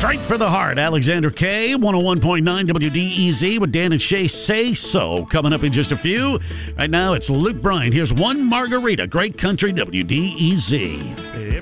Straight for the Heart. Alexander K, 101.9 WDEZ with Dan and Shay Say So. Coming up in just a few. Right now, it's Luke Bryan. Here's One Margarita, Great Country WDEZ.